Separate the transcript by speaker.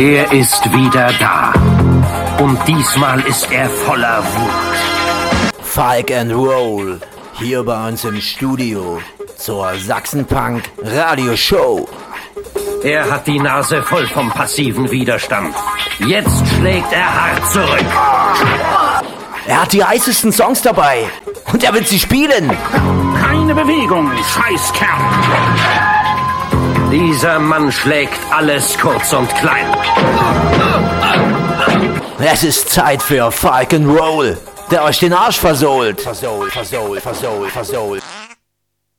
Speaker 1: Er ist wieder da. Und diesmal ist er voller Wut.
Speaker 2: Falk and Roll, hier bei uns im Studio zur Sachsenpunk Radioshow.
Speaker 1: Er hat die Nase voll vom passiven Widerstand. Jetzt schlägt er hart zurück.
Speaker 2: Er hat die heißesten Songs dabei und er wird sie spielen.
Speaker 1: Keine Bewegung, Scheißkerl. Dieser Mann schlägt alles kurz und klein.
Speaker 2: Es ist Zeit für Falk and Roll, der euch den Arsch versohlt. Versohlt.